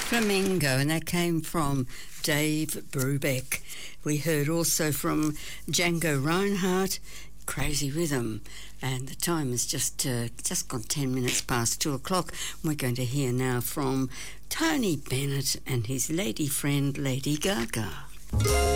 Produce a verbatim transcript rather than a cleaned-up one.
Flamingo, and that came from Dave Brubeck. We heard also from Django Reinhardt, Crazy Rhythm, and the time is just uh, just gone ten minutes past two o'clock. We're going to hear now from Tony Bennett and his lady friend Lady Gaga.